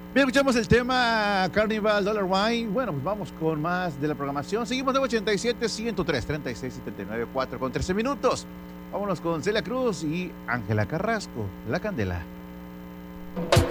Bien, escuchamos el tema Carnival Dollar Wine. Bueno, pues vamos con más de la programación. Seguimos de 87 103 36 79 4 con 13 minutos. Vámonos con Celia Cruz y Ángela Carrasco, La Candela.